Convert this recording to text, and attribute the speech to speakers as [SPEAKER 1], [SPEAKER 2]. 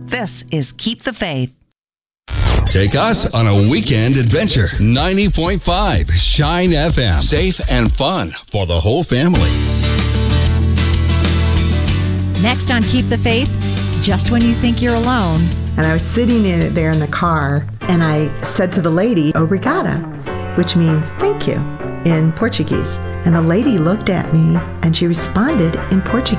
[SPEAKER 1] This is Keep the Faith.
[SPEAKER 2] Take us on a weekend adventure. 90.5 Shine FM. Safe and fun for the whole family.
[SPEAKER 3] Next on Keep the Faith, just when you think you're alone.
[SPEAKER 4] And I was sitting there in the car, and I said to the lady, "Obrigada," which means thank you in Portuguese. And the lady looked at me, and she responded in Portuguese.